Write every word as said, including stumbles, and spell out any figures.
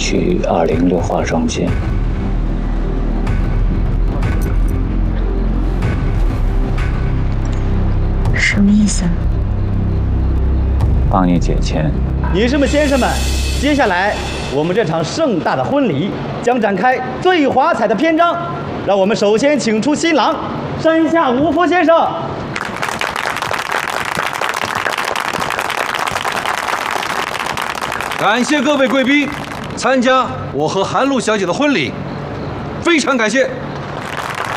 去二零六化妆间。 什么意思啊？ 帮你解签。 女士们、先生们，接下来我们这场盛大的婚礼将展开最华彩的篇章。让我们首先请出新郎山下无夫先生。 感谢各位贵宾参加我和韩露小姐的婚礼，非常感谢。